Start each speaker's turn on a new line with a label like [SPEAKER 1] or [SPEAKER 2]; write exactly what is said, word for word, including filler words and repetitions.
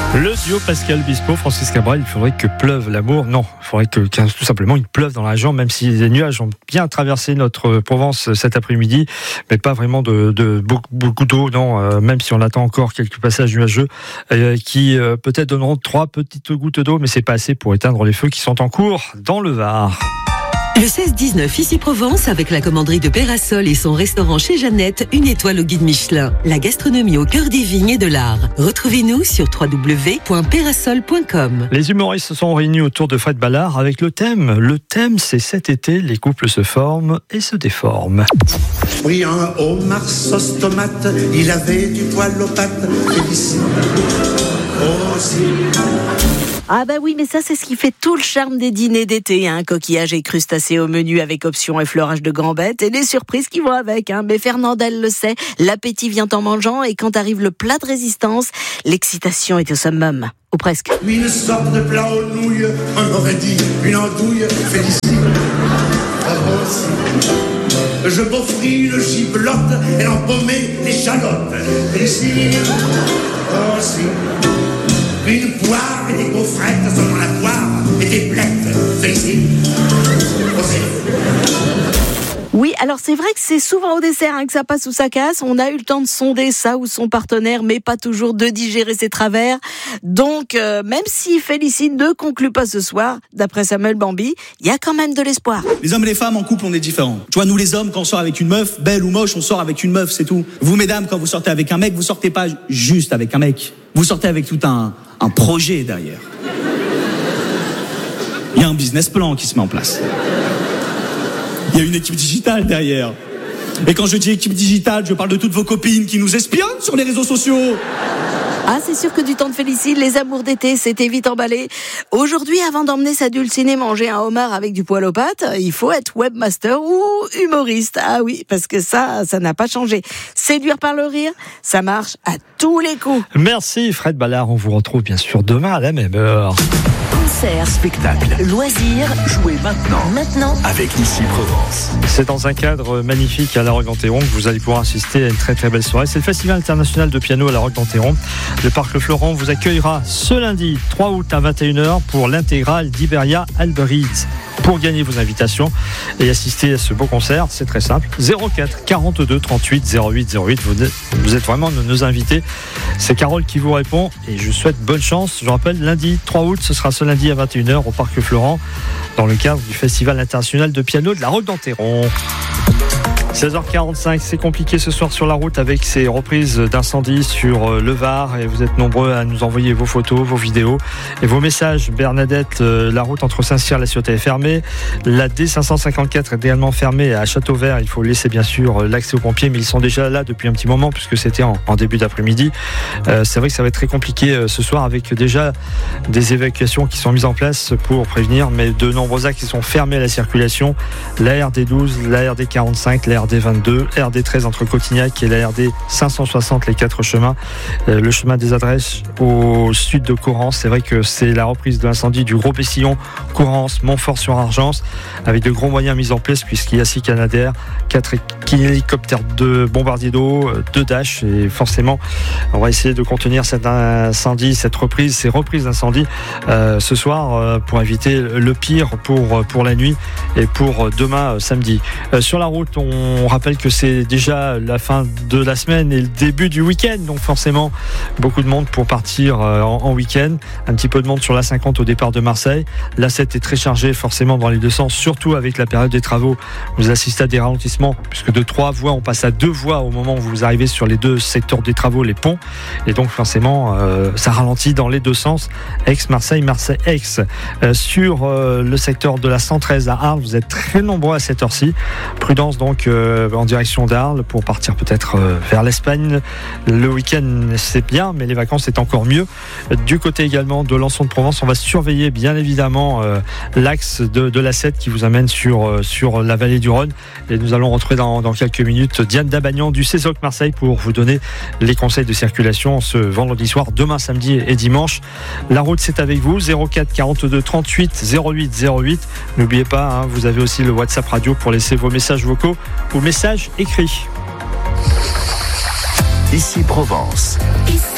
[SPEAKER 1] Le duo Pascal Obispo, Francis Cabrel, il faudrait que pleuve l'amour. Non, il faudrait que, tout simplement il pleuve dans la région, même si les nuages ont bien traversé notre Provence cet après-midi, mais pas vraiment de, de beaucoup, beaucoup d'eau, non, euh, même si on attend encore quelques passages nuageux euh, qui euh, peut-être donneront trois petites gouttes d'eau, mais c'est pas assez pour éteindre les feux qui sont en cours dans le Var.
[SPEAKER 2] Le seize dix-neuf, ici Provence, avec la commanderie de Pérasol et son restaurant chez Jeannette, une étoile au guide Michelin. La gastronomie au cœur des vignes et de l'art. Retrouvez-nous sur w w w point pérasol point com.
[SPEAKER 1] Les humoristes se sont réunis autour de Fred Ballard avec le thème. Le thème, c'est cet été, les couples se forment et se déforment.
[SPEAKER 3] Oui, un homard sauce tomate, il avait du poil aux pattes. Félicite. Aussi.
[SPEAKER 4] Ah bah oui, mais ça c'est ce qui fait tout le charme des dîners d'été, hein. Coquillages et crustacés au menu avec option effleurage de gambettes et les surprises qui vont avec, hein. Mais Fernandel le sait, l'appétit vient en mangeant et quand arrive le plat de résistance, l'excitation est au summum, ou presque.
[SPEAKER 3] Une sorte de plat aux nouilles, on aurait dit une andouille, félicite. Aussi. Je m'offris le giblotte et l'embaumé l'échalote, félicite. Aussi. Une poire et des gaufrettes selon la poire et des blettes. Félicite.
[SPEAKER 4] Oui, alors c'est vrai que c'est souvent au dessert hein, que ça passe ou ça casse. On a eu le temps de sonder ça ou son partenaire, mais pas toujours de digérer ses travers. Donc, euh, même si Félicine ne conclut pas ce soir, d'après Samuel Bambi, il y a quand même de l'espoir.
[SPEAKER 5] Les hommes et les femmes en couple, on est différents. Tu vois, nous les hommes, quand on sort avec une meuf, belle ou moche, on sort avec une meuf, c'est tout. Vous, mesdames, quand vous sortez avec un mec, vous sortez pas juste avec un mec. Vous sortez avec tout un, un projet derrière. Il y a un business plan qui se met en place. Il y a une équipe digitale derrière. Et quand je dis équipe digitale, je parle de toutes vos copines qui nous espionnent sur les réseaux sociaux.
[SPEAKER 4] Ah, c'est sûr que du temps de Félicine, les amours d'été, c'était vite emballé. Aujourd'hui, avant d'emmener sa dulcinée manger un homard avec du poil aux pattes, il faut être webmaster ou humoriste. Ah oui, parce que ça, ça n'a pas changé. Séduire par le rire, ça marche à tous les coups.
[SPEAKER 1] Merci Fred Ballard, on vous retrouve bien sûr demain à la même heure.
[SPEAKER 6] Concerts, spectacles, loisirs, jouez maintenant. Maintenant, avec Ici Provence.
[SPEAKER 1] C'est dans un cadre magnifique à la Roque d'Enterron que vous allez pouvoir assister à une très très belle soirée. C'est le Festival international de piano à la Roque d'Enterron. Le Parc Le Florent vous accueillera ce lundi trois août à vingt et une heures pour l'intégrale d'Iberia Alberese. Pour gagner vos invitations et assister à ce beau concert, c'est très simple. zéro quatre quarante-deux trente-huit zéro huit zéro huit. Vous êtes, vous êtes vraiment nos invités. C'est Carole qui vous répond et je souhaite bonne chance. Je rappelle, lundi trois août, ce sera ce lundi à vingt et une heures au Parc Le Florent dans le cadre du Festival international de piano de la Roque d'Enterron. seize heures quarante-cinq, c'est compliqué ce soir sur la route avec ces reprises d'incendies sur le Var et vous êtes nombreux à nous envoyer vos photos, vos vidéos et vos messages. Bernadette, la route entre Saint-Cyr et La Ciotat est fermée. La D cinq cent cinquante-quatre est également fermée à Châteauvert. Il faut laisser bien sûr l'accès aux pompiers, mais ils sont déjà là depuis un petit moment puisque c'était en, en début d'après-midi. Euh, c'est vrai que ça va être très compliqué euh, ce soir avec déjà des évacuations qui sont mises en place pour prévenir, mais de nombreux axes qui sont fermés à la circulation. La R D douze, la R D quarante-cinq, la R D vingt-deux, R D treize entre Cotignac et la R D cinq cent soixante, les quatre chemins. Euh, le chemin des adresses au sud de Corrence, c'est vrai que c'est la reprise de l'incendie du Gros Pessillon, Corrence, Montfort-sur-Argence, avec de gros moyens mis en place puisqu'il y a six Canadair, quatre hélicoptères de bombardiers d'eau, deux Dash et forcément on va essayer de contenir cet incendie, cette reprise, ces reprises d'incendie euh, ce soir euh, pour éviter le pire pour, pour la nuit et pour demain euh, samedi. Euh, sur la route, on rappelle que c'est déjà la fin de la semaine et le début du week-end, donc forcément beaucoup de monde pour partir euh, en, en week-end. Un petit peu de monde sur l'A cinquante au départ de Marseille. L'A sept est très chargé forcément dans les deux sens, surtout avec la période des travaux. Vous assistez à des ralentissements puisque de trois voies on passe à deux voies au moment où vous arrivez sur les deux secteurs des travaux, les ponts, et donc forcément euh, ça ralentit dans les deux sens. Aix-Marseille, Marseille-Aix. Euh, sur euh, le secteur de la cent treize à Arles, vous êtes très nombreux à cette heure-ci. Prudence donc euh, en direction d'Arles pour partir peut-être euh, vers l'Espagne. Le week-end c'est bien, mais les vacances c'est encore mieux. Du côté également de Lançon de Provence, on va surveiller bien évidemment euh, l'axe de, de l'A sept qui vous amène sur, euh, sur la vallée du Rhône. Et nous allons retrouver dans, dans quelques minutes Diane Dabagnon du CESOC Marseille pour vous donner les conseils de circulation ce vendredi soir, demain samedi et dimanche. La route c'est avec vous, zéro quatre quarante-deux trente-huit zéro huit zéro huit. N'oubliez pas, hein, vous avez aussi le WhatsApp radio pour laisser vos messages vocaux ou messages écrits.
[SPEAKER 6] Ici Provence.